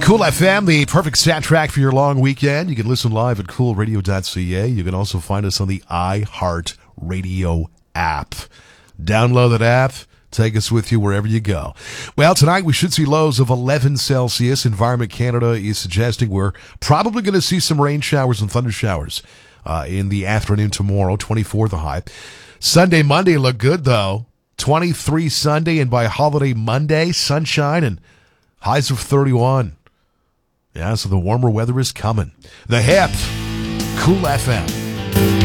Cool FM, the perfect soundtrack for your long weekend. You can listen live at coolradio.ca. You can also find us on the iHeart Radio app. Download that app. Take us with you wherever you go. Well, tonight we should see lows of 11 Celsius. Environment Canada is suggesting we're probably going to see some rain showers and thunder showers in the afternoon tomorrow, 24 the high. Sunday, Monday look good, though. 23 Sunday, and by holiday Monday, sunshine and highs of 31. Yeah, so the warmer weather is coming. The Hip, Cool FM.